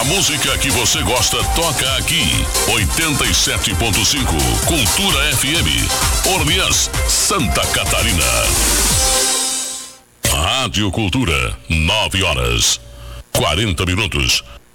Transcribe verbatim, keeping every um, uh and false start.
música que você gosta toca aqui. oitenta e sete ponto cinco Cultura F M. Orleans, Santa Catarina. Rádio Cultura, nove horas, quarenta minutos.